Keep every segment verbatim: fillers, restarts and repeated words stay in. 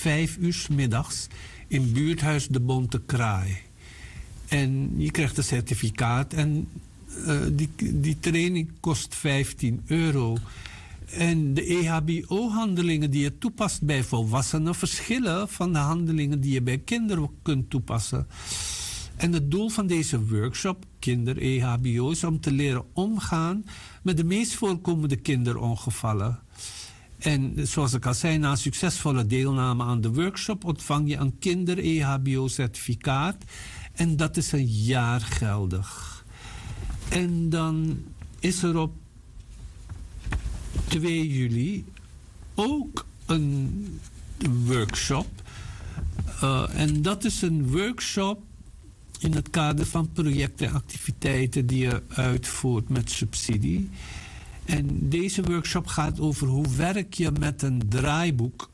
vijf uur 's middags in buurthuis De Bonte Kraai. En je krijgt een certificaat en uh, die, die training kost vijftien euro. En de E H B O-handelingen die je toepast bij volwassenen verschillen van de handelingen die je bij kinderen kunt toepassen. En het doel van deze workshop, Kinder-E H B O, is om te leren omgaan met de meest voorkomende kinderongevallen. En zoals ik al zei, na succesvolle deelname aan de workshop ontvang je een Kinder-E H B O-certificaat. En dat is een jaar geldig. En dan is er op twee juli ook een workshop. Uh, en dat is een workshop in het kader van projecten en activiteiten die je uitvoert met subsidie. En deze workshop gaat over hoe werk je met een draaiboek.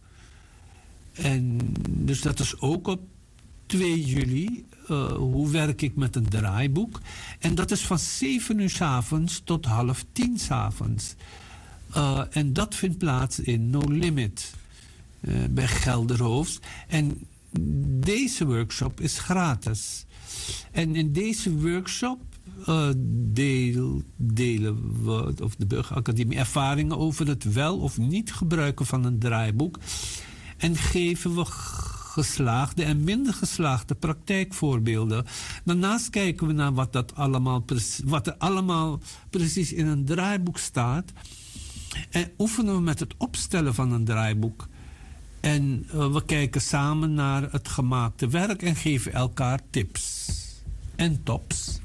En dus dat is ook op twee juli. Uh, hoe werk ik met een draaiboek? En dat is van zeven uur 's avonds tot half tien 's avonds. Uh, en dat vindt plaats in No Limit uh, bij Gelderhoofd. En deze workshop is gratis. En in deze workshop uh, deel, delen we, of de Burgeracademie, ervaringen over het wel of niet gebruiken van een draaiboek. En geven we geslaagde en minder geslaagde praktijkvoorbeelden. Daarnaast kijken we naar wat, dat allemaal, wat er allemaal precies in een draaiboek staat. En oefenen we met het opstellen van een draaiboek. En uh, we kijken samen naar het gemaakte werk en geven elkaar tips en tops.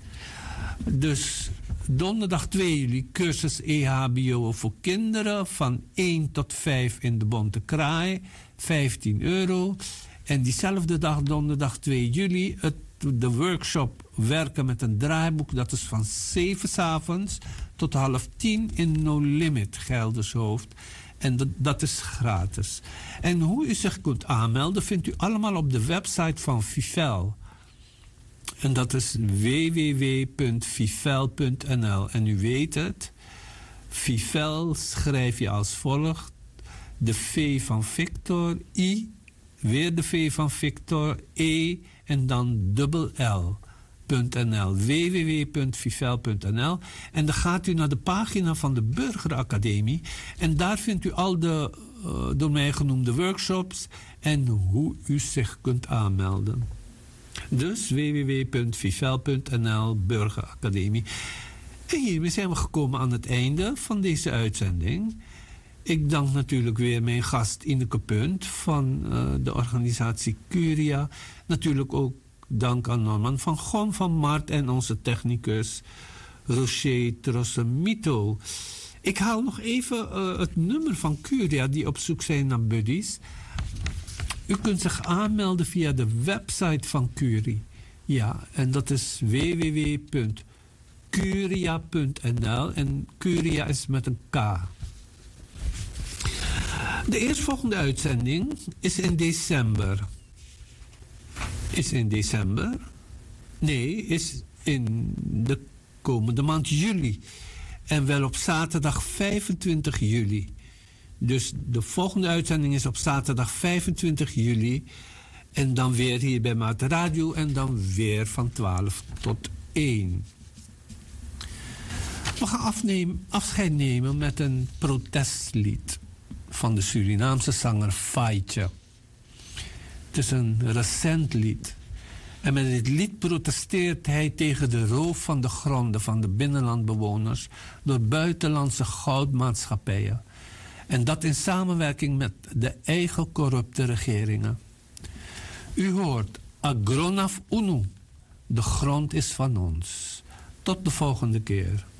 Dus donderdag twee juli cursus E H B O voor kinderen van één tot vijf in de Bonte Kraai, vijftien euro. En diezelfde dag, donderdag twee juli, het, de workshop werken met een draaiboek. Dat is van zeven 's avonds tot half tien in No Limit Geldershoofd. En dat, dat is gratis. En hoe u zich kunt aanmelden vindt u allemaal op de website van Fivel. En dat is w w w punt fivel punt n l. En u weet het, Fivel schrijf je als volgt. De V van Victor, I, weer de V van Victor, E en dan dubbel L. .nl, w w w punt fivel punt n l. En dan gaat u naar de pagina van de Burgeracademie. En daar vindt u al de uh, door mij genoemde workshops en hoe u zich kunt aanmelden. Dus w w w punt fivel punt n l, Burgeracademie. En hiermee zijn we gekomen aan het einde van deze uitzending. Ik dank natuurlijk weer mijn gast Ineke Punt van uh, de organisatie Curia. Natuurlijk ook dank aan Norman van Gom van Mart en onze technicus Rocher Trossemito. Ik haal nog even uh, het nummer van Curia die op zoek zijn naar buddies. U kunt zich aanmelden via de website van Curie. Ja, en dat is w w w punt curia punt n l en Curia is met een K. De eerstvolgende uitzending is in december. Is in december? Nee, is in de komende maand juli. En wel op zaterdag vijfentwintig juli. Dus de volgende uitzending is op zaterdag vijfentwintig juli. En dan weer hier bij Maat Radio. En dan weer van twaalf tot één. We gaan afnemen, afscheid nemen met een protestlied van de Surinaamse zanger Faitje. Het is een recent lied. En met dit lied protesteert hij tegen de roof van de gronden van de binnenlandbewoners door buitenlandse goudmaatschappijen. En dat in samenwerking met de eigen corrupte regeringen. U hoort Agronaf Unu. De grond is van ons. Tot de volgende keer.